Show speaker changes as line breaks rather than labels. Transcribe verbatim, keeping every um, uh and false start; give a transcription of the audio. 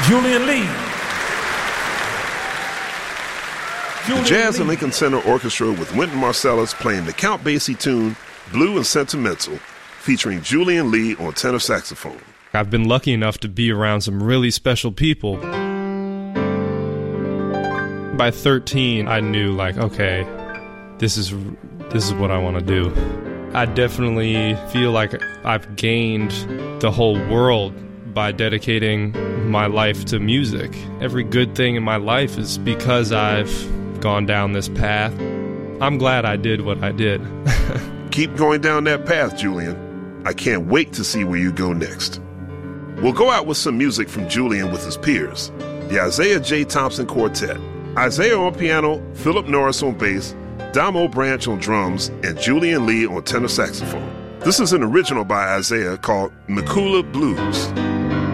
Julian Lee.
The Jazz at Lincoln Center Orchestra with Wynton Marsalis playing the Count Basie tune, Blue and Sentimental, featuring Julian Lee on tenor saxophone.
I've been lucky enough to be around some really special people. By thirteen, I knew, like, okay, this is this is what I want to do. I definitely feel like I've gained the whole world by dedicating my life to music. Every good thing in my life is because I've gone down this path. I'm glad I did what I did.
Keep going down that path, Julian. I can't wait to see where you go next. We'll go out with some music from Julian with his peers, the Isaiah J. Thompson Quartet. Isaiah on piano, Philip Norris on bass, Damo Branch on drums, and Julian Lee on tenor saxophone. This is an original by Isaiah called Nakula Blues.